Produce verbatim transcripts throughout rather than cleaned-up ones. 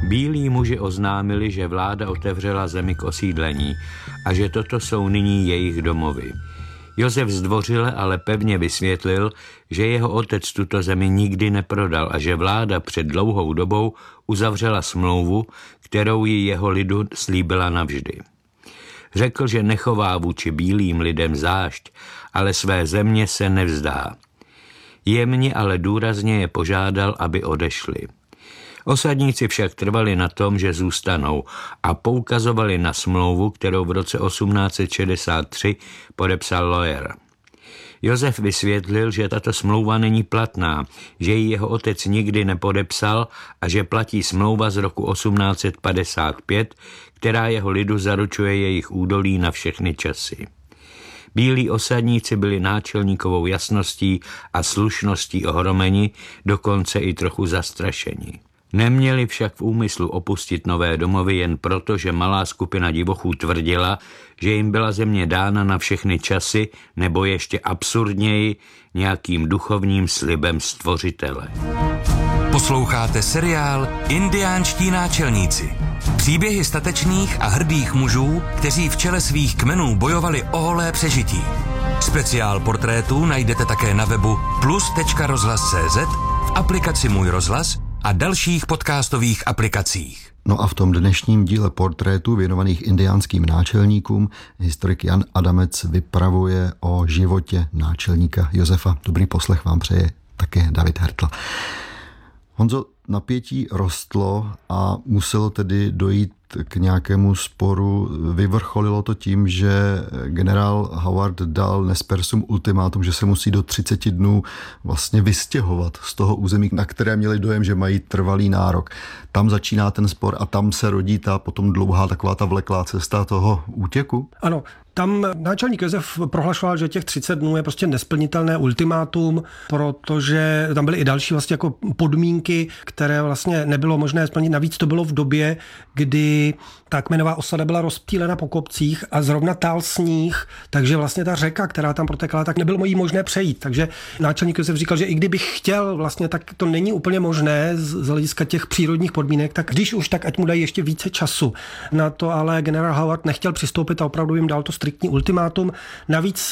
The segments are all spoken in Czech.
Bílí muži oznámili, že vláda otevřela zemi k osídlení a že toto jsou nyní jejich domovy. Josef zdvořile ale pevně vysvětlil, že jeho otec tuto zemi nikdy neprodal a že vláda před dlouhou dobou uzavřela smlouvu, kterou ji jeho lidu slíbila navždy. Řekl, že nechová vůči bílým lidem zášť, ale své země se nevzdá. Jemně, ale důrazně je požádal, aby odešli. Osadníci však trvali na tom, že zůstanou a poukazovali na smlouvu, kterou v roce osmnáct set šedesát tři podepsal Loyer. Josef vysvětlil, že tato smlouva není platná, že ji jeho otec nikdy nepodepsal a že platí smlouva z roku osmnáct set padesát pět, která jeho lidu zaručuje jejich údolí na všechny časy. Bílí osadníci byli náčelníkovou jasností a slušností ohromeni, dokonce i trochu zastrašeni. Neměli však v úmyslu opustit nové domovy jen proto, že malá skupina divochů tvrdila, že jim byla země dána na všechny časy, nebo ještě absurdněji nějakým duchovním slibem stvořitele. Posloucháte seriál Indiánští náčelníci. Příběhy statečných a hrdých mužů, kteří v čele svých kmenů bojovali o holé přežití. Speciál portrétů najdete také na webu plus tečka rozhlas tečka cé zet, v aplikaci Můj rozhlas a dalších podcastových aplikacích. No a v tom dnešním díle portrétů věnovaných indiánským náčelníkům historik Jan Adamec vypravuje o životě náčelníka Josefa. Dobrý poslech vám přeje také David Hertl. Honzo, napětí rostlo a muselo tedy dojít k nějakému sporu. Vyvrcholilo to tím, že generál Howard dal Nez Persům ultimátum, že se musí do třiceti dnů vlastně vystěhovat z toho území, na které měli dojem, že mají trvalý nárok. Tam začíná ten spor a tam se rodí ta potom dlouhá taková ta vleklá cesta toho útěku. Ano. Tam náčelník Josef prohlašoval, že těch třicet dnů je prostě nesplnitelné ultimátum, protože tam byly i další vlastně jako podmínky, které vlastně nebylo možné splnit. Navíc to bylo v době, kdy ta kmenová osada byla rozptýlena po kopcích a zrovna tál sníh, takže vlastně ta řeka, která tam protekala, tak nebylo jí možné přejít. Takže náčelník Josef říkal, že i kdybych chtěl, vlastně tak to není úplně možné z hlediska těch přírodních podmínek, tak když už, tak ať mu dají ještě více času. Na to ale generál Howard nechtěl přistoupit a opravdu jim dal to striktní ultimátum. Navíc,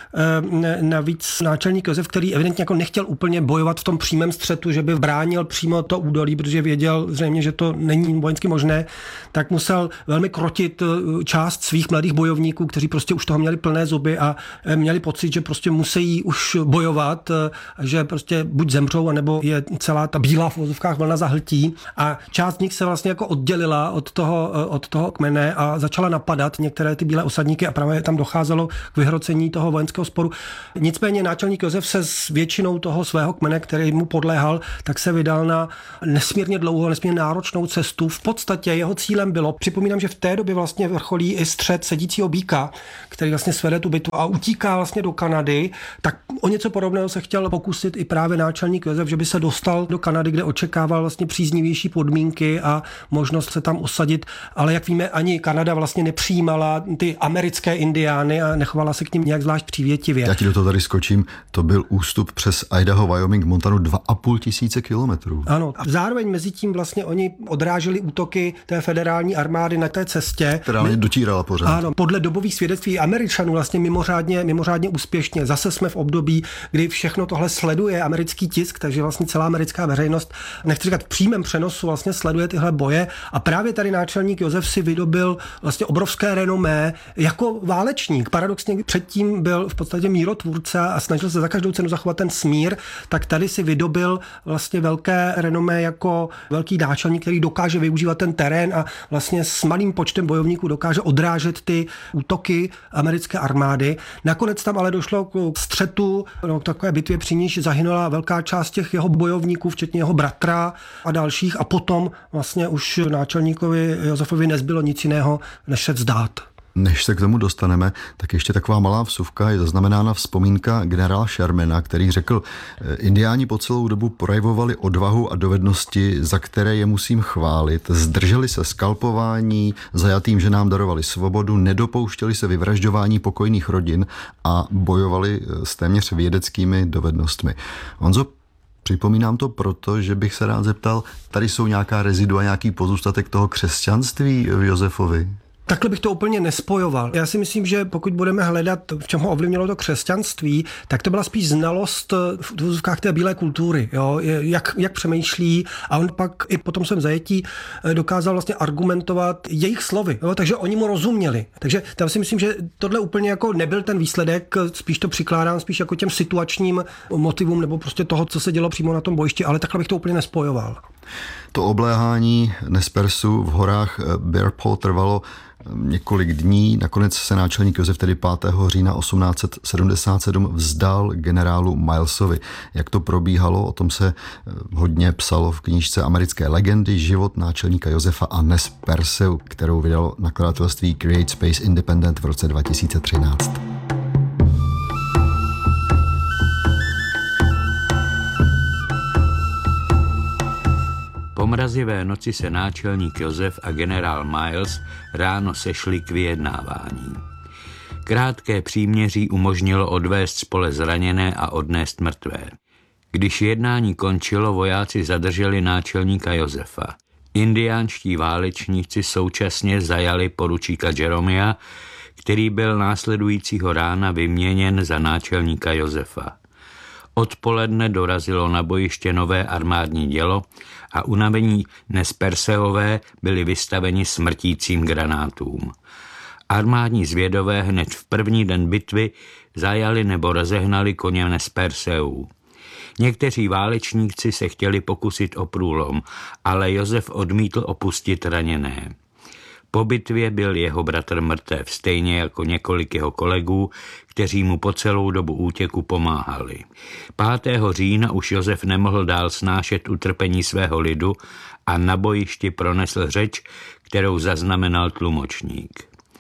navíc náčelník Josef, který evidentně jako nechtěl úplně bojovat v tom přímém střetu, že by bránil přímo to údolí, protože věděl zřejmě, že to není vojensky možné, tak musel velmi krotit část svých mladých bojovníků, kteří prostě už toho měli plné zuby a měli pocit, že prostě musí už bojovat, že prostě buď zemřou, anebo je celá ta bílá v vozovkách vlna zahltí. A část z nich se vlastně jako oddělila od toho, od toho kmene a začala napadat některé ty bílé osadníky a právě tam docházelo k vyhrocení toho vojenského sporu. Nicméně náčelník Josef se s většinou toho svého kmene, který mu podléhal, tak se vydal na nesmírně dlouhou, nesmírně náročnou cestu. V podstatě jeho cílem bylo, připomínám, že v té době vlastně vrcholí i střet sedícího býka, který vlastně svede tu bitvu a utíká vlastně do Kanady, tak o něco podobného se chtěl pokusit i právě náčelník Josef, že by se dostal do Kanady, kde očekával vlastně příznivější podmínky a možnost se tam osadit, ale jak víme, ani Kanada vlastně nepřijímala ty americké indiány a nechovala se k nim nějak zvlášť přívětivě. Já ti do toho tady skočím, to byl ústup přes Idaho, Wyoming, Montanu dva a půl tisíce kilometrů. Ano, a zároveň mezi tím vlastně oni odráželi útoky té federální armády na té cestě. Která mě dotírala pořád. Ano, podle dobových svědectví Američanů vlastně mimořádně, mimořádně úspěšně. Zase jsme v období, kdy všechno tohle sleduje americký tisk, takže vlastně celá americká veřejnost, nechci říkat v přímém přenosu, vlastně sleduje tyhle boje a právě tady náčelník Josef si vydobil vlastně obrovské renomé jako válečník. Paradoxně předtím byl v podstatě mírotvůrce a snažil se za každou cenu zachovat ten smír, tak tady si vydobil vlastně velké renomé jako velký náčelník, který dokáže využívat ten terén a vlastně s malým počtem bojovníků dokáže odrážet ty útoky americké armády. Nakonec tam ale došlo k střetu, no, k takové bitvě, při níž zahynula velká část těch jeho bojovníků, včetně jeho bratra a dalších a potom vlastně už náčelníkovi Josefovi nezbylo nic jiného, než se vzdát. Než se k tomu dostaneme, tak ještě taková malá vsuvka, je zaznamenána vzpomínka generála Shermana, který řekl, indiáni po celou dobu projevovali odvahu a dovednosti, za které je musím chválit, zdrželi se skalpování, zajatým ženám darovali svobodu, nedopouštěli se vyvražďování pokojných rodin a bojovali s téměř vědeckými dovednostmi. Honzo, Připomínám to proto, že bych se rád zeptal, tady jsou nějaká rezidua, nějaký pozůstatek toho křesťanství v Josefovi? Takhle bych to úplně nespojoval. Já si myslím, že pokud budeme hledat, v čem ho ovlivnilo to křesťanství, tak to byla spíš znalost v důvozovkách té bílé kultury, jo? Jak, jak přemýšlí, a on pak i po tom svém zajetí dokázal vlastně argumentovat jejich slovy, jo? Takže oni mu rozuměli. Takže tam si myslím, že tohle úplně jako nebyl ten výsledek, spíš to přikládám spíš jako těm situačním motivům nebo prostě toho, co se dělo přímo na tom bojišti, ale takhle bych to úplně nespojoval. To obléhání Nez Perceu v horách Bear Paw trvalo několik dní. Nakonec se náčelník Josef tedy pátého října osmnáct set sedmdesát sedm vzdal generálu Milesovi. Jak to probíhalo, o tom se hodně psalo v knížce Americké legendy Život náčelníka Josefa a Nez Perceu, kterou vydalo nakladatelství Create Space Independent v roce dva tisíce třináct. Po mrazivé noci se náčelník Josef a generál Miles ráno sešli k vyjednávání. Krátké příměří umožnilo odvést z pole zraněné a odnést mrtvé. Když jednání končilo, vojáci zadrželi náčelníka Josefa. Indiánští válečníci současně zajali poručíka Jeromia, který byl následujícího rána vyměněn za náčelníka Josefa. Odpoledne dorazilo na bojiště nové armádní dělo a unavení Nez Perceové byli vystaveni smrtícím granátům. Armádní zvědové hned v první den bitvy zajali nebo rozehnali koně Nez Perceů. Někteří válečníci se chtěli pokusit o průlom, ale Josef odmítl opustit raněné. Po bitvě byl jeho bratr mrtev, stejně jako několik jeho kolegů, kteří mu po celou dobu útěku pomáhali. pátého října už Josef nemohl dál snášet utrpení svého lidu a na bojišti pronesl řeč, kterou zaznamenal tlumočník.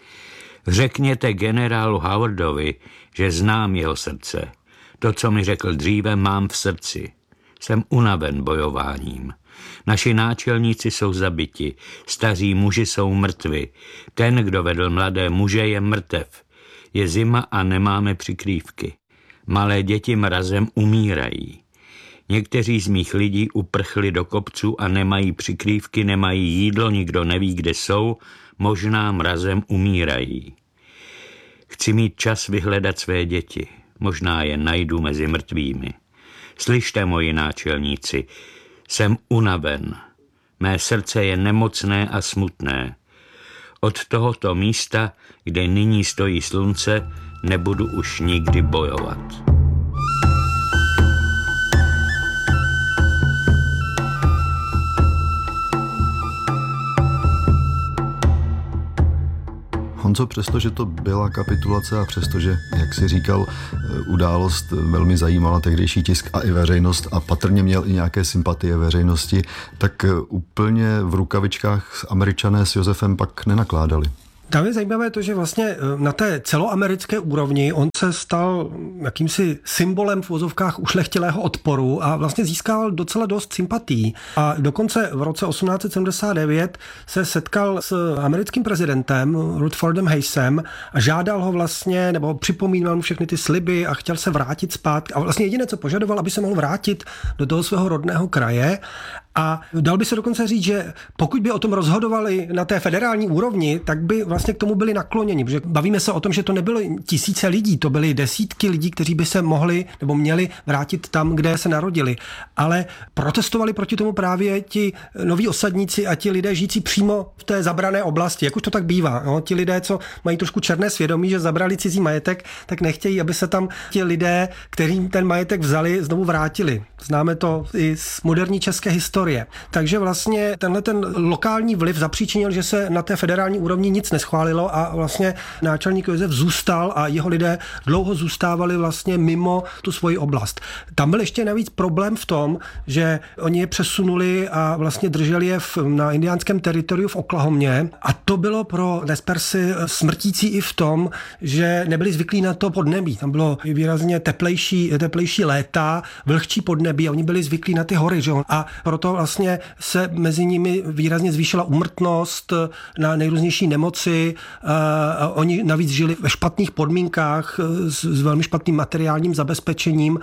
Řekněte generálu Howardovi, že znám jeho srdce. To, co mi řekl dříve, mám v srdci. Jsem unaven bojováním. Naši náčelníci jsou zabiti, staří muži jsou mrtvi. Ten, kdo vedl mladé muže, je mrtev. Je zima a nemáme přikrývky. Malé děti mrazem umírají. Někteří z mých lidí uprchli do kopců a nemají přikrývky, nemají jídlo, nikdo neví, kde jsou, možná mrazem umírají. Chci mít čas vyhledat své děti, možná je najdu mezi mrtvými. Slyšte, moji náčelníci, jsem unaven. Mé srdce je nemocné a smutné. Od tohoto místa, kde nyní stojí slunce, nebudu už nikdy bojovat. Honzo, přestože to byla kapitulace a přestože, jak jsi říkal, událost velmi zajímala tehdejší tisk a i veřejnost a patrně měl i nějaké sympatie veřejnosti, tak úplně v rukavičkách Američané s Josefem pak nenakládali. Tam je zajímavé to, že vlastně na té celoamerické úrovni on se stal jakýmsi symbolem v vozovkách ušlechtilého odporu a vlastně získal docela dost sympatií. A dokonce v roce osmnáct set sedmdesát devět se setkal s americkým prezidentem Rutherfordem Hayesem a žádal ho vlastně, nebo připomínal mu všechny ty sliby a chtěl se vrátit zpátky. A vlastně jediné, co požadoval, aby se mohl vrátit do toho svého rodného kraje. A dal by se dokonce říct, že pokud by o tom rozhodovali na té federální úrovni, tak by vlastně k tomu byli nakloněni, protože bavíme se o tom, že to nebylo tisíce lidí, to byly desítky lidí, kteří by se mohli nebo měli vrátit tam, kde se narodili. Ale protestovali proti tomu právě ti noví osadníci a ti lidé žijící přímo v té zabrané oblasti, jak už to tak bývá. No, ti lidé, co mají trošku černé svědomí, že zabrali cizí majetek, tak nechtějí, aby se tam ti lidé, kterým ten majetek vzali, znovu vrátili. Známe to i z moderní české historie. Takže vlastně tenhle ten lokální vliv zapříčinil, že se na té federální úrovni nic neschválilo a vlastně náčelník Josef zůstal a jeho lidé dlouho zůstávali vlastně mimo tu svoji oblast. Tam byl ještě navíc problém v tom, že oni je přesunuli a vlastně drželi je v, na indiánském teritoriu v Oklahomě a to bylo pro Nez Perce smrtící i v tom, že nebyli zvyklí na to podnebí. Tam bylo výrazně teplejší, teplejší léta, vlhčí podnebí a oni byli zvyklí na ty hory, že? A proto vlastně se mezi nimi výrazně zvýšila úmrtnost na nejrůznější nemoci. Oni navíc žili ve špatných podmínkách s velmi špatným materiálním zabezpečením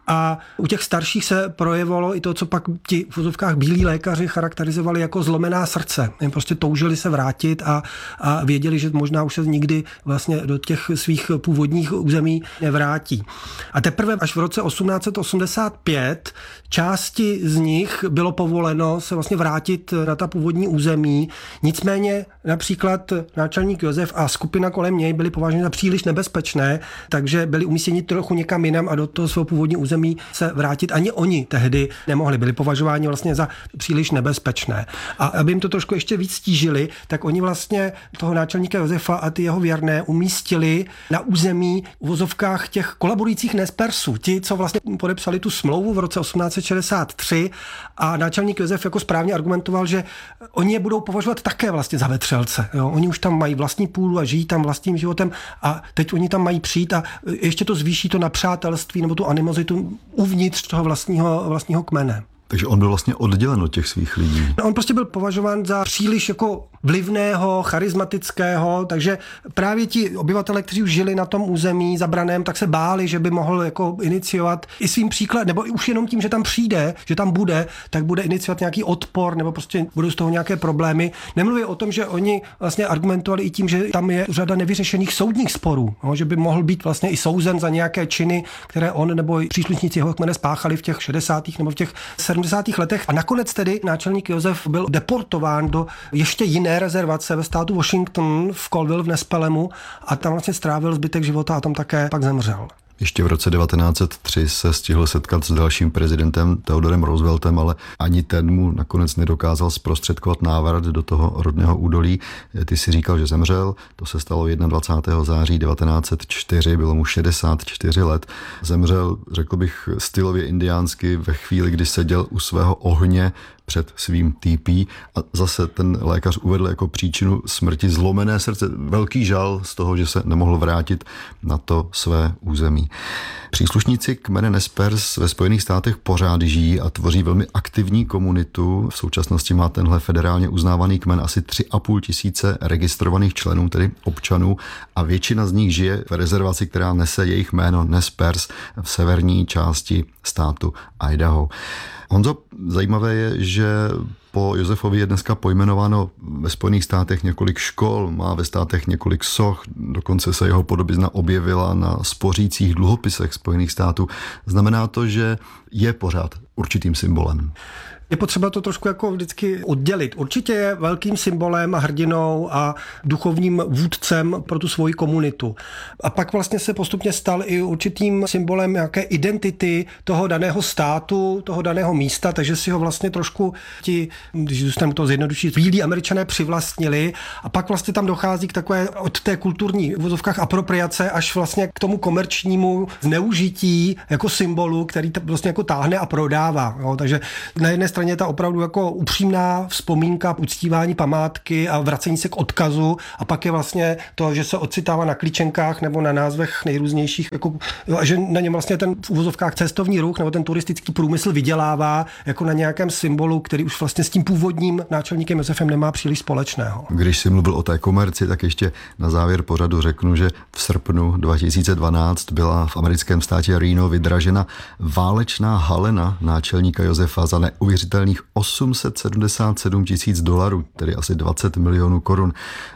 A u těch starších se projevovalo i to, co pak ti v vozovkách bílí lékaři charakterizovali jako zlomená srdce. Jim prostě toužili se vrátit a, a věděli, že možná už se nikdy vlastně do těch svých původních území nevrátí. A teprve až v roce osmnáct set osmdesát pět části z nich bylo povoleno se vlastně vrátit na ta původní území. Nicméně například náčelník Josef a skupina kolem něj byly považovány za příliš nebezpečné, takže byli umístěni trochu někam jinam a do toho svého původního území se vrátit. Ani oni tehdy nemohli, byli považováni vlastně za příliš nebezpečné. A aby jim to trošku ještě víc stížili, tak oni vlastně toho náčelníka Josefa a ty jeho věrné umístili na území v vozovkách těch kolaborujících Nespersů. Ti, co vlastně podepsali tu smlouvu v roce osmnáct set šedesát tři a náčelník Josef jako správně argumentoval, že oni je budou považovat také vlastně za vetřelce. Jo? Oni už tam mají vlastní půdu a žijí tam vlastním životem a teď oni tam mají přijít a ještě to zvýší to na přátelství nebo tu animozitu uvnitř toho vlastního, vlastního kmene. Takže on byl vlastně oddělen od těch svých lidí. On prostě byl považován za příliš jako vlivného, charismatického, takže právě ti obyvatele, kteří už žili na tom území zabraném, tak se báli, že by mohl jako iniciovat i svým příkladem, nebo už jenom tím, že tam přijde, že tam bude, tak bude iniciovat nějaký odpor, nebo prostě budou z toho nějaké problémy. Nemluví o tom, že oni vlastně argumentovali i tím, že tam je řada nevyřešených soudních sporů, no, že by mohl být vlastně i souzen za nějaké činy, které on nebo příslušníci jeho kmene spáchali v těch šedesátých nebo v těch sedmdesátých letech. A nakonec tedy náčelník Josef byl deportován do ještě jiné rezervace ve státu Washington v Colville v Nespelemu a tam vlastně strávil zbytek života a tam také pak zemřel. Ještě v roce devatenáct set tři se stihl setkat s dalším prezidentem Theodorem Rooseveltem, ale ani ten mu nakonec nedokázal zprostředkovat návrat do toho rodného údolí. Ty si říkal, že zemřel, to se stalo dvacátého prvního září devatenáct set čtyři, bylo mu šedesát čtyři let. Zemřel, řekl bych, stylově indiánsky ve chvíli, kdy seděl u svého ohně před svým T P a zase ten lékař uvedl jako příčinu smrti zlomené srdce. Velký žal z toho, že se nemohl vrátit na to své území. Příslušníci kmene Nespers ve Spojených státech pořád žijí a tvoří velmi aktivní komunitu. V současnosti má tenhle federálně uznávaný kmen asi tři a půl tisíce registrovaných členů, tedy občanů, a většina z nich žije v rezervaci, která nese jejich jméno Nespers v severní části státu Idaho. Honzo, zajímavé je, že po Josefovi je dneska pojmenováno ve Spojených státech několik škol, má ve státech několik soch, dokonce se jeho podobizna objevila na spořících dluhopisech Spojených států. Znamená to, že je pořád určitým symbolem. Je potřeba to trošku jako vždycky oddělit. Určitě je velkým symbolem a hrdinou a duchovním vůdcem pro tu svoji komunitu. A pak vlastně se postupně stal i určitým symbolem nějaké identity toho daného státu, toho daného místa, takže si ho vlastně trošku ti, když zůstaneme to zjednodušit, bílí Američané přivlastnili a pak vlastně tam dochází k takové od té kulturní v uvozovkách apropriace až vlastně k tomu komerčnímu zneužití jako symbolu, který to vlastně jako táhne a prodává. Jo, takže na jedné straně je ta opravdu jako upřímná vzpomínka, uctívání památky a vracení se k odkazu a pak je vlastně to, že se ocitává na klíčenkách nebo na názvech nejrůznějších, jako, jo, a že na něm vlastně ten v uvozovkách cestovní ruch nebo ten turistický průmysl vydělává jako na nějakém symbolu, který už vlastně s tím původním náčelníkem Josefem nemá příliš společného. Když jsi mluvil o té komerci, tak ještě na závěr pořadu řeknu, že v srpnu dva tisíce dvanáct byla v americkém státě Reno vydražena válečná halena náčelníka Josefa za neuvěřitelných osm set sedmdesát sedm tisíc dolarů, tedy asi dvacet milionů korun.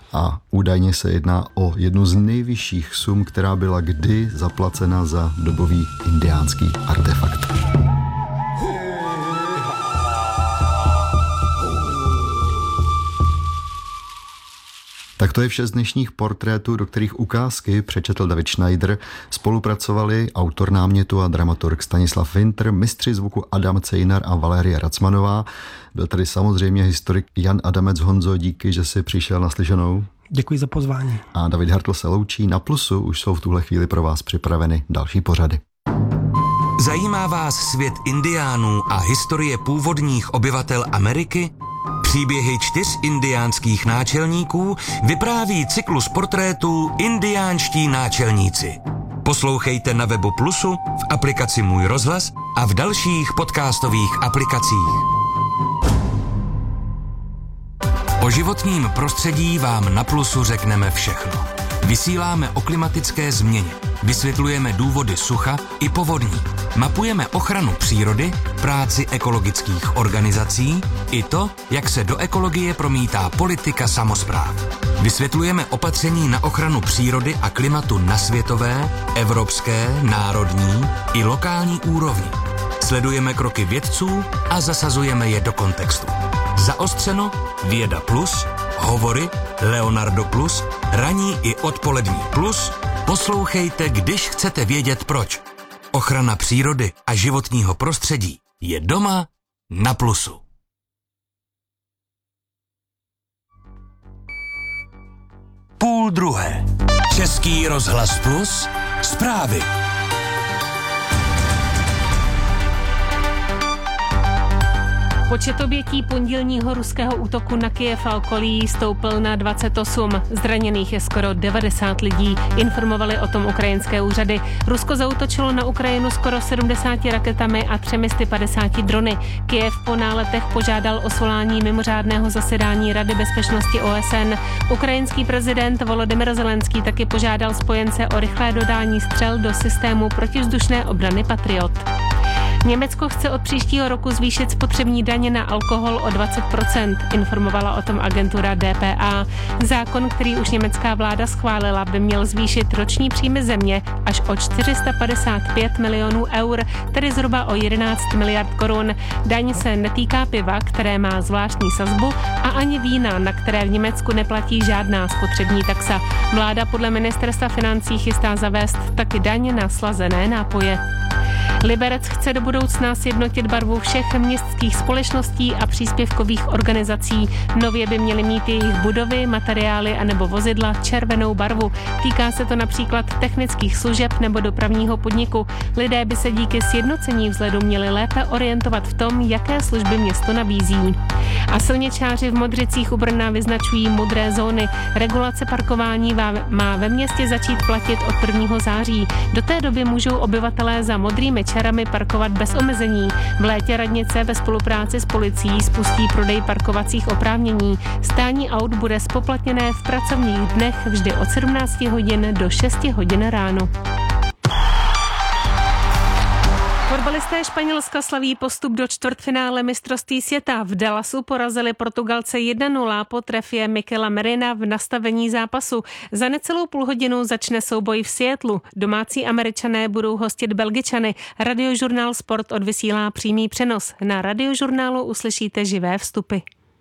A údajně se jedná o jednu z nejvyšších sum, která byla kdy zaplacena za dobový indiánský artefakt. Tak to je vše z dnešních portrétů, do kterých ukázky přečetl David Schneider. Spolupracovali autor námětu a dramaturg Stanislav Winter, mistři zvuku Adam Cejnar a Valérie Racmanová. Byl tady samozřejmě historik Jan Adamec. Honzo, díky, že jsi přišel na slyšenou. Děkuji za pozvání. A David Hertl se loučí. Na Plusu už jsou v tuhle chvíli pro vás připraveny další pořady. Zajímá vás svět indiánů a historie původních obyvatel Ameriky? Příběhy čtyř indiánských náčelníků vypráví cyklus portrétů Indiánští náčelníci. Poslouchejte na webu Plusu, v aplikaci Můj rozhlas a v dalších podcastových aplikacích. O životním prostředí vám na Plusu řekneme všechno. Vysíláme o klimatické změně, Vysvětlujeme důvody sucha i povodní. Mapujeme ochranu přírody, práci ekologických organizací i to, jak se do ekologie promítá politika samospráv. Vysvětlujeme opatření na ochranu přírody a klimatu na světové, evropské, národní i lokální úrovni. Sledujeme kroky vědců a zasazujeme je do kontextu. Zaostřeno, Věda plus, Hovory, Leonardo plus, Ranní i odpolední plus. Poslouchejte, když chcete vědět proč. Ochrana přírody a životního prostředí je doma na Plusu. Půl druhé. Český rozhlas Plus. Zprávy. Počet obětí pondělního ruského útoku na Kyjev a okolí stoupl na dvacet osm. Zraněných je skoro devadesát lidí, informovali o tom ukrajinské úřady. Rusko zaútočilo na Ukrajinu skoro sedmdesáti raketami a třemi sty padesáti drony. Kyjev po náletech požádal o svolání mimořádného zasedání Rady bezpečnosti O S N. Ukrajinský prezident Volodymyr Zelenský taky požádal spojence o rychlé dodání střel do systému protivzdušné obrany Patriot. Německo chce od příštího roku zvýšit spotřební daně na alkohol o dvacet procent, informovala o tom agentura D P A. Zákon, který už německá vláda schválila, by měl zvýšit roční příjmy země až o čtyři sta padesát pět milionů eur, tedy zhruba o jedenáct miliard korun. Daň se netýká piva, které má zvláštní sazbu, a ani vína, na které v Německu neplatí žádná spotřební taxa. Vláda podle ministerstva financí chystá zavést taky daň na slazené nápoje. Liberec chce do budoucna sjednotit barvu všech městských společností a příspěvkových organizací. Nově by měly mít jejich budovy, materiály anebo vozidla červenou barvu. Týká se to například technických služeb nebo dopravního podniku. Lidé by se díky sjednocení vzhledu měli lépe orientovat v tom, jaké služby město nabízí. A silničáři v Modřicích u Brna vyznačují modré zóny. Regulace parkování má ve městě začít platit od prvního září. Do té doby můžou obyvatelé za modrými čarami parkovat bez omezení. V létě radnice ve spolupráci s policií spustí prodej parkovacích oprávnění. Stání aut bude zpoplatněné v pracovních dnech vždy od sedmnácti hodin do šesti hodin ráno. Fotbalisté Španělska slaví postup do čtvrtfinále mistrovství světa. V Dallasu porazili Portugalce jedna nula po trefě Mikela Merina v nastavení zápasu. Za necelou půl hodinu začne souboj v Seattlu. Domácí Američané budou hostit Belgičany. Radiožurnál Sport odvysílá přímý přenos. Na Radiožurnálu uslyšíte živé vstupy.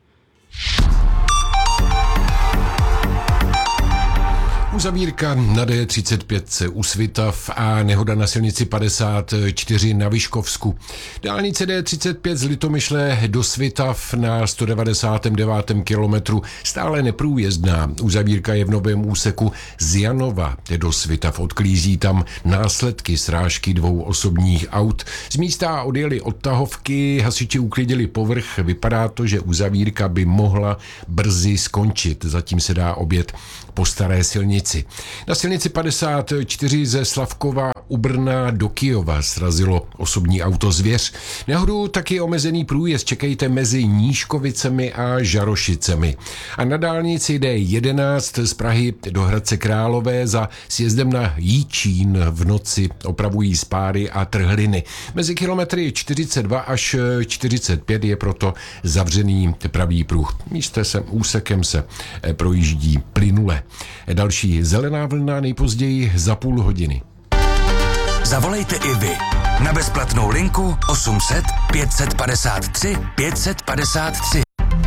Uzavírka na D třicet pět u Svitav a nehoda na silnici padesát čtyři na Vyškovsku. Dálnice D třicet pět z Litomyšle do Svitav na sto devadesát devět kilometru stále neprůjezdná. Uzavírka je v novém úseku z Janova do Svitav. Odklízí tam následky srážky dvou osobních aut. Z místa odjeli odtahovky, hasiči uklidili povrch. Vypadá to, že uzavírka by mohla brzy skončit. Zatím se dá objet po staré silnici. Na silnici padesát čtyři ze Slavkova u Brna do Kyjova srazilo osobní auto Zvěř. Nehodu taky omezený průjezd čekejte mezi Nížkovicemi a Žarošicemi. A na dálnici D jedenáct z Prahy do Hradce Králové za sjezdem na Jíčín v noci opravují spáry a trhliny. Mezi kilometry čtyřicet dva až čtyřicet pět je proto zavřený pravý pruh. Místem se, úsekem se projíždí plynule. Další zelená vlna nejpozději za půl hodiny. Zavolejte i vy na bezplatnou linku osm set pět set padesát tři pět set padesát tři.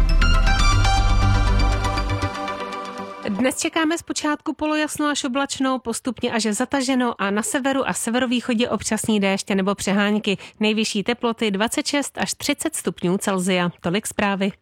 Dnes čekáme zpočátku polojasno až oblačno, postupně až zataženo a na severu a severovýchodě občasný déšť nebo přehánky. Nejvyšší teploty dvacet šest až třicet stupňů Celsia. Tolik zprávy.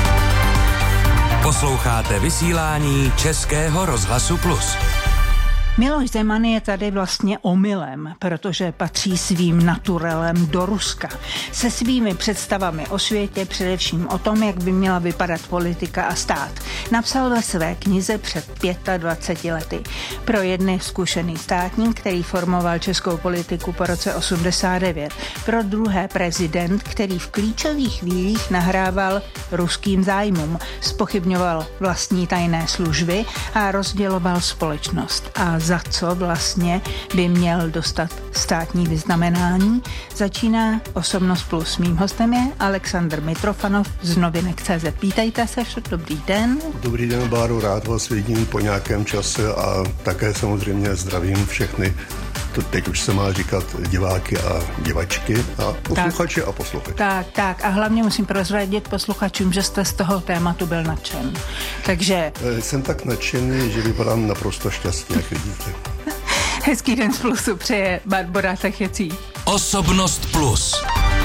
Posloucháte vysílání Českého rozhlasu Plus. Miloš Zeman je tady vlastně omylem, protože patří svým naturelem do Ruska. Se svými představami o světě, především o tom, jak by měla vypadat politika a stát. Napsal ve své knize před dvaceti pěti lety. Pro jedny zkušený státník, který formoval českou politiku po roce osmdesát devět. Pro druhé prezident, který v klíčových chvílích nahrával ruským zájmům, zpochybňoval vlastní tajné služby a rozděloval společnost. A za co vlastně by měl dostat státní vyznamenání, začíná Osobnost plus. Mým hostem je Alexandr Mitrofanov z Novinek tečka cé zet. Vítejte se, dobrý den. Dobrý den, Báro, rád vás vidím po nějakém čase a také samozřejmě zdravím všechny, to teď už se má říkat diváky a divačky a posluchači tak. a posluchači. Tak, tak a hlavně musím prozradit posluchačům, že jste z toho tématu byl nadšen. Takže... Jsem tak nadšený, že vypadám naprosto šťastně, jak vidíte. Hezký den z Plusu přeje Barbora Techecí. Osobnost plus.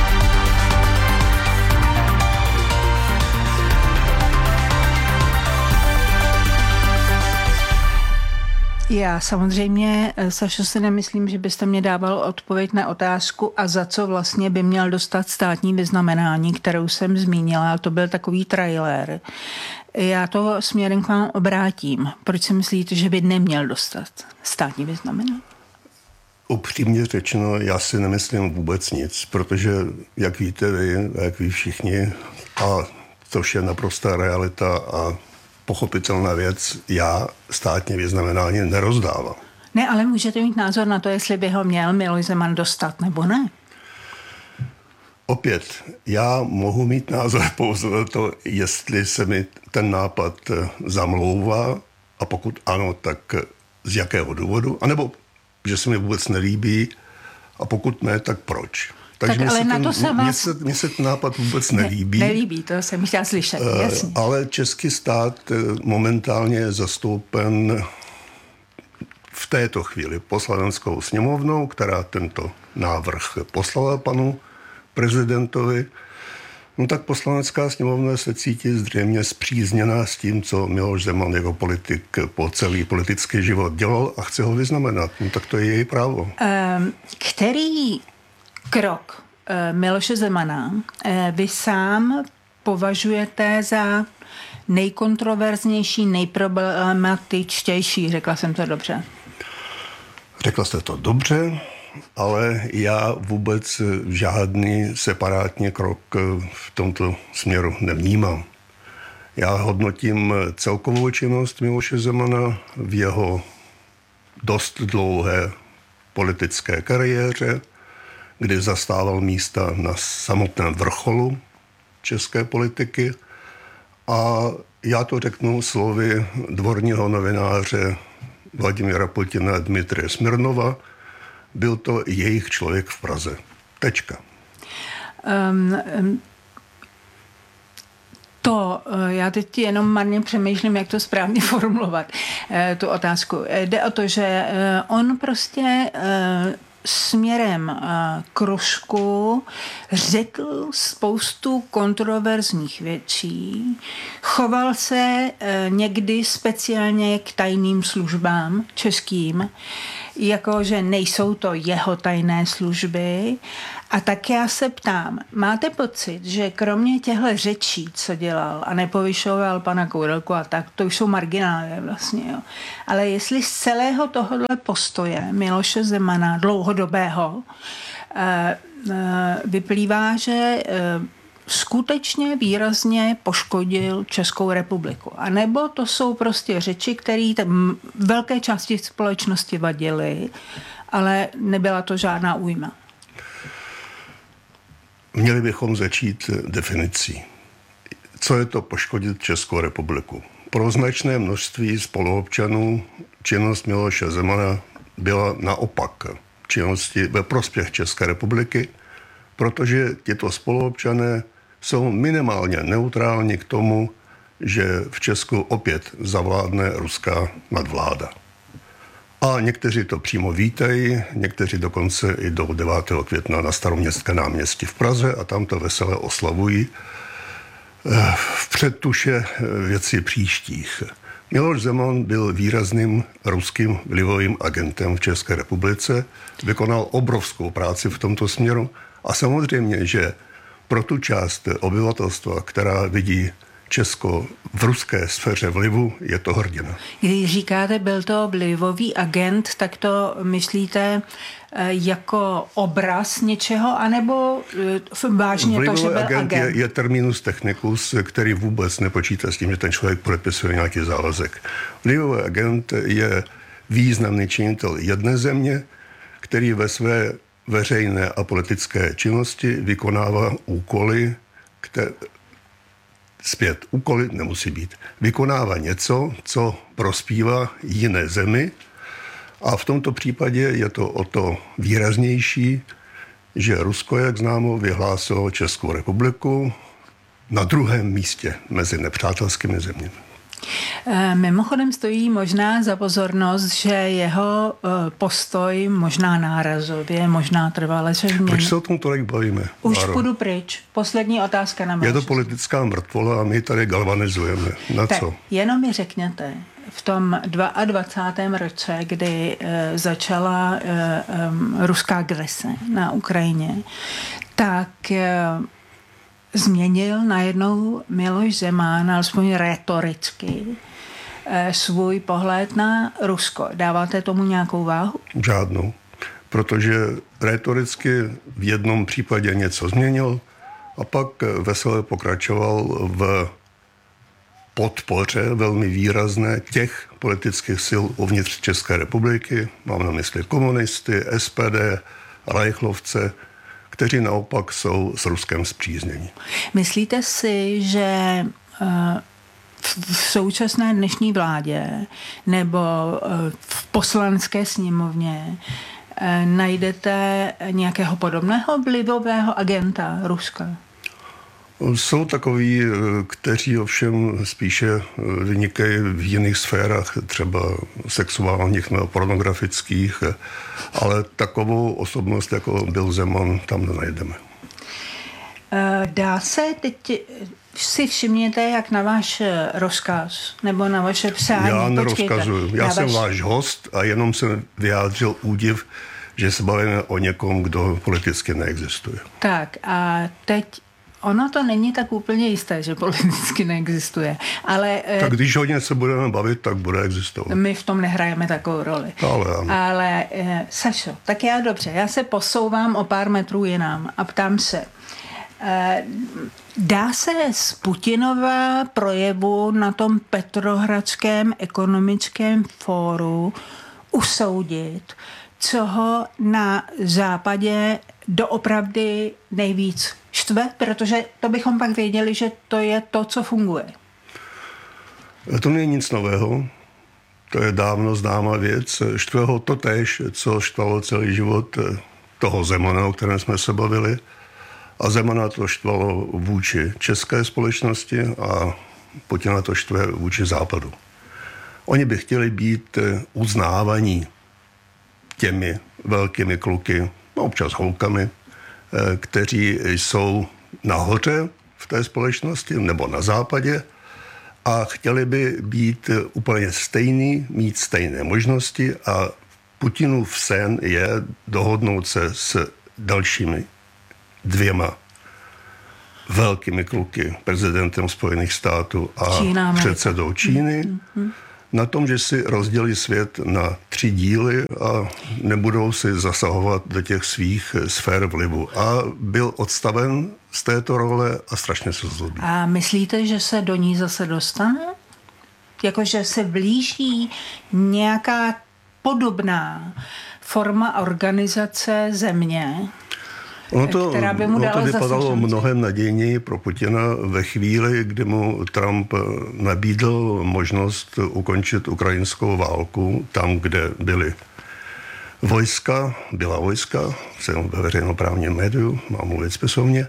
Já samozřejmě, Sašo, si nemyslím, že byste mě dával odpověď na otázku a za co vlastně by měl dostat státní vyznamenání, kterou jsem zmínila, to byl takový trailer. Já to směrem k vám obrátím. Proč si myslíte, že by neměl dostat státní vyznamenání? Upřímně řečeno, já si nemyslím vůbec nic, protože, jak víte vy, jak ví všichni, a což je naprostá realita a pochopitelná věc, já státní vyznamenání nerozdávám. Ne, ale můžete mít názor na to, jestli by ho měl Miloš Zeman dostat, nebo ne? Opět, já mohu mít názor pouze na to, jestli se mi ten nápad zamlouvá a pokud ano, tak z jakého důvodu, anebo že se mi vůbec nelíbí a pokud ne, tak proč. Takže tak, ale na ten, to se vás... mně, se, mně se ten nápad vůbec nelíbí. Ne, nelíbí, to jsem chtěla slyšet, jasně. Ale český stát momentálně je zastoupen v této chvíli poslaneckou sněmovnou, která tento návrh poslala panu prezidentovi. No tak poslanecká sněmovna se cítí zřejmě spřízněná s tím, co Miloš Zeman jako politik po celý politický život dělal a chce ho vyznamenat. No tak to je její právo. Um, který krok Miloše Zemana vy sám považujete za nejkontroverznější, nejproblematičtější, řekla jsem to dobře? Řekla jste to dobře, ale já vůbec žádný separátní krok v tomto směru nevnímám. Já hodnotím celkovou činnost Miloše Zemana v jeho dost dlouhé politické kariéře, kdy zastával místa na samotném vrcholu české politiky. A já to řeknu slovy dvorního novináře Vladimíra Putina a Dmitrie Smirnova. Byl to jejich člověk v Praze. Tečka. Um, um, to, já teď jenom marně přemýšlím, jak to správně formulovat, tu otázku. Jde o to, že on prostě směrem k Rusku řekl spoustu kontroverzních věcí, choval se někdy speciálně k tajným službám českým, jakože nejsou to jeho tajné služby. A tak já se ptám, máte pocit, že kromě těchto řečí, co dělal a nepovyšoval pana Koudelku a tak, to už jsou marginálie vlastně, jo. Ale jestli z celého tohohle postoje Miloše Zemana dlouhodobého vyplývá, že skutečně výrazně poškodil Českou republiku. A nebo to jsou prostě řeči, které velké části společnosti vadily, ale nebyla to žádná újma. Měli bychom začít definicí. Co je to poškodit Českou republiku? Pro značné množství spoluobčanů činnost Miloše Zemana byla naopak činnosti ve prospěch České republiky, protože tyto spoluobčané jsou minimálně neutrální k tomu, že v Česku opět zavládne ruská nadvláda. A někteří to přímo vítají, někteří dokonce i do devátého května na Staroměstské náměstí v Praze a tam to veselé oslavují v předtuše věcí příštích. Miloš Zeman byl výrazným ruským vlivovým agentem v České republice, vykonal obrovskou práci v tomto směru a samozřejmě, že pro tu část obyvatelstva, která vidí Česko v ruské sféře vlivu, je to hrdina. Když říkáte, byl to vlivový agent, tak to myslíte jako obraz něčeho, anebo vážně vlivový to, že byl agent, agent? Je, je terminus technicus, který vůbec nepočítá s tím, že ten člověk podepisuje nějaký závazek. Vlivový agent je významný činitel jedné země, který ve své veřejné a politické činnosti vykonává úkoly, které zpět, úkoly nemusí být. Vykonává něco, co prospívá jiné zemi a v tomto případě je to o to výraznější, že Rusko, jak známo, vyhlásilo Českou republiku na druhém místě mezi nepřátelskými zeměmi. Mimochodem stojí možná za pozornost, že jeho postoj možná nárazově, možná trvale se změní. Proč se o tom tolik bavíme? Už Máro? Půjdu pryč. Poslední otázka na Je to politická mrtvola a my tady galvanizujeme. Na tak, co? Jenom mi řekněte, v tom dvacátém druhém roce, kdy e, začala e, e, ruská agrese na Ukrajině, tak e, změnil najednou Miloš Zeman, alespoň rétoricky, svůj pohled na Rusko. Dáváte tomu nějakou váhu? Žádnou. Protože rétoricky v jednom případě něco změnil a pak vesele pokračoval v podpoře velmi výrazné těch politických sil uvnitř České republiky. Mám na mysli komunisty, S P D, Reichlovce, kteří naopak jsou s Ruskem spříznění. Myslíte si, že v současné dnešní vládě nebo v poslanecké sněmovně najdete nějakého podobného vlivového agenta Ruska? Jsou takoví, kteří ovšem spíše vynikají v jiných sférách, třeba sexuálních nebo pornografických, ale takovou osobnost, jako byl Zeman, tam nenajdeme. Dá se teď si všimněte, jak na váš rozkaz nebo na vaše přání? Já nerozkazuju. Já jsem vaš... váš host a jenom jsem vyjádřil údiv, že se bavíme o někom, kdo politicky neexistuje. Tak a teď ono to není tak úplně jisté, že politicky neexistuje, ale... Tak když o něco budeme bavit, tak bude existovat. My v tom nehrajeme takovou roli. Ale ano. Ale Sašo, tak já dobře, já se posouvám o pár metrů jinam a ptám se, dá se z Putinova projevu na tom Petrohradském ekonomickém fóru usoudit, co ho na západě doopravdy nejvíc štve, protože to bychom pak věděli, že to je to, co funguje. To není nic nového. To je dávno známá věc. Štve ho to též, co štvalo celý život toho Zemana, o kterém jsme se bavili. A Zemana to štvalo vůči české společnosti a Putina to štve vůči západu. Oni by chtěli být uznávaní těmi velkými kluky, občas holkami, kteří jsou nahoře v té společnosti nebo na západě a chtěli by být úplně stejný, mít stejné možnosti a Putinův sen je dohodnout se s dalšími dvěma velkými kluky, prezidentem Spojených států a Čína, předsedou Číny, mm-hmm. na tom, že si rozdělí svět na tři díly a nebudou si zasahovat do těch svých sfér vlivu. A byl odstaven z této role a strašně se zlobí. A myslíte, že se do ní zase dostane? Jakože se blíží nějaká podobná forma organizace země, Ono to, která by mu ono dala to vypadalo zase mnohem nadějněji pro Putina ve chvíli, kdy mu Trump nabídl možnost ukončit ukrajinskou válku tam, kde byly vojska, byla vojska, jsem ve veřejnoprávním médiu, mám mluvit spisovně,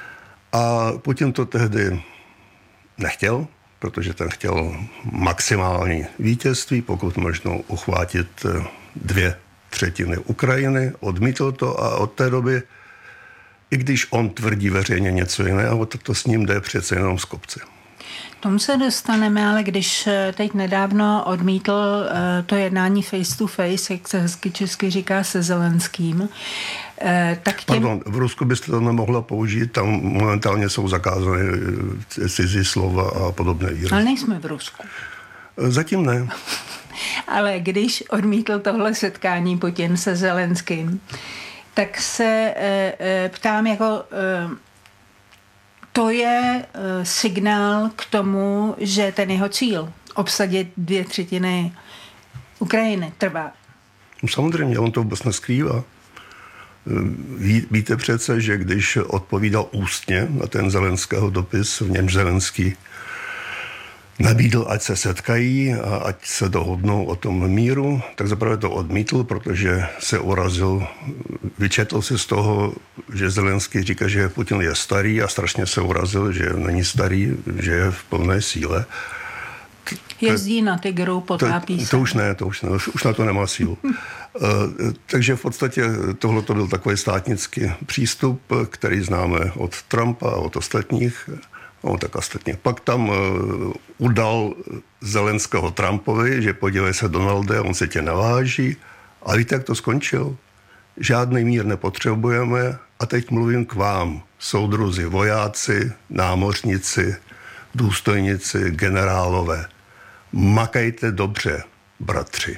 a Putin to tehdy nechtěl, protože ten chtěl maximální vítězství, pokud možno uchvátit dvě třetiny Ukrajiny, odmítl to a od té doby, i když on tvrdí veřejně něco jiného, tak to s ním jde přece jenom z kopce. Tomu se dostaneme, ale když teď nedávno odmítl to jednání face to face, jak se hezky česky říká, se Zelenským, tak těm... Pardon, v Rusku byste to nemohla použít, tam momentálně jsou zakázané cizí slova a podobné výrazy. Ale nejsme v Rusku. Zatím ne. Ale když odmítl tohle setkání Putin se Zelenským, tak se e, e, ptám, jako e, to je e, signál k tomu, že ten jeho cíl obsadit dvě třetiny Ukrajiny trvá. No samozřejmě, on to vůbec neskrývá. Ví, víte přece, že když odpovídal ústně na ten Zelenského dopis, v němž Zelenský nabídl, ať se setkají a ať se dohodnou o tom míru, tak zaprvé to odmítl, protože se urazil, vyčetl si z toho, že Zelenský říká, že Putin je starý a strašně se urazil, že není starý, že je v plné síle. Jezdí na tygru, potápí to, se. To už ne, to už ne, už na to nemá sílu. Takže v podstatě tohle to byl takový státnický přístup, který známe od Trumpa a od ostatních. No, tak ostatně. Pak tam uh, udal Zelenského Trumpovi, že podívej se, Donalde, on se tě naváží. A víte, jak to skončil? Žádný mír nepotřebujeme a teď mluvím k vám, soudruzi, vojáci, námořníci, důstojníci, generálové. Makejte dobře, bratři.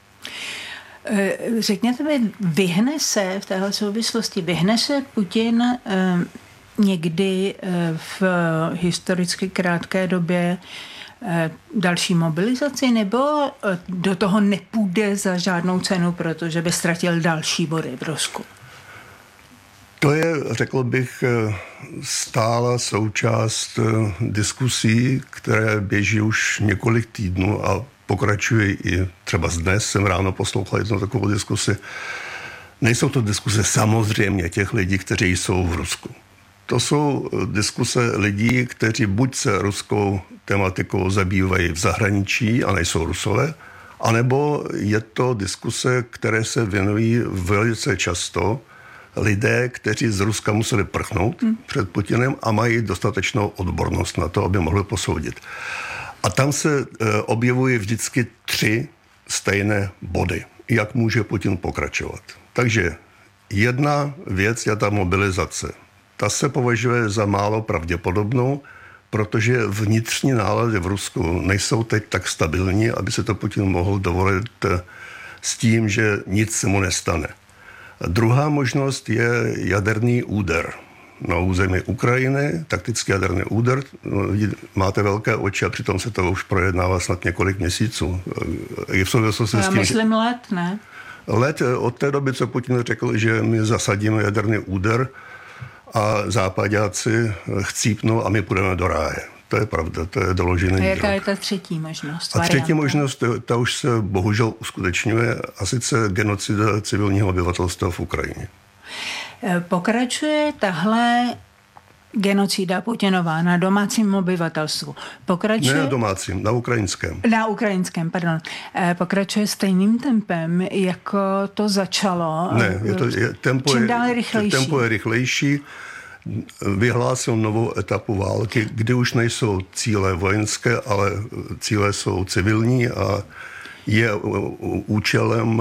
Řekněte mi, vyhne se v téhle souvislosti, vyhne se Putin uh, někdy v historicky krátké době další mobilizaci, nebo do toho nepůjde za žádnou cenu, protože by ztratil další body v Rusku? To je, řekl bych, stála součást diskusí, které běží už několik týdnů a pokračují i třeba dnes. Jsem ráno poslouchal jednu takovou diskusi. Nejsou to diskuse samozřejmě těch lidí, kteří jsou v Rusku. To jsou diskuse lidí, kteří buď se ruskou tematikou zabývají v zahraničí a nejsou Rusové, anebo je to diskuse, které se věnují velice často lidé, kteří z Ruska museli prchnout hmm. před Putinem a mají dostatečnou odbornost na to, aby mohli posoudit. A tam se objevují vždycky tři stejné body, jak může Putin pokračovat. Takže jedna věc je ta mobilizace. Ta se považuje za málo pravděpodobnou, protože vnitřní nálady v Rusku nejsou teď tak stabilní, aby se to Putin mohl dovolit s tím, že nic se mu nestane. A druhá možnost je jaderný úder na území Ukrajiny, taktický jaderný úder. Máte velké oči a přitom se to už projednává snad několik měsíců. Je v souvislosti Já s tím, myslím že... let, ne? Let od té doby, co Putin řekl, že my zasadíme jaderný úder, a západáci chcípnou a my půjdeme do ráje. To je pravda, to je doložený. A jaká drog. je ta třetí možnost? A třetí varianta? možnost, ta už se bohužel uskutečňuje, a sice genocida civilního obyvatelstva v Ukrajině. Pokračuje tahle genocida Putinová na domácím obyvatelstvu. Pokračuje... Ne na domácím, na ukrajinském. Na ukrajinském, pardon. Pokračuje stejným tempem, jako to začalo. Ne, je to, je, tempo, Čím je, dál rychlejší. tempo je rychlejší. Vyhlásil novou etapu války, kdy už nejsou cíle vojenské, ale cíle jsou civilní a je účelem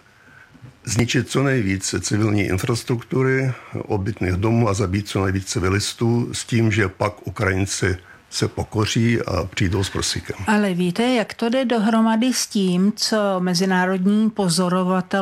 zničit co nejvíce civilní infrastruktury, obytných domů a zabít co nejvíce civilistů s tím, že pak Ukrajinci se pokoří a přijdou s prsíkem. Ale víte, jak to jde dohromady s tím, co mezinárodní pozorovatel